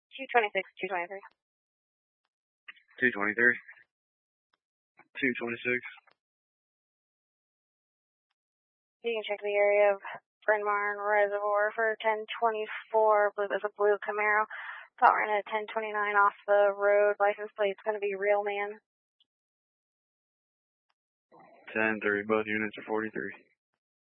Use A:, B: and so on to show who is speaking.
A: 226, 223.
B: 223. 226.
A: You can check the area of Bryn Mawr Reservoir for 1024. I believe it's a blue Camaro. Thought ran at 1029 off the road. License plate's going to be Real Man.
B: 10-3. Both units are 43.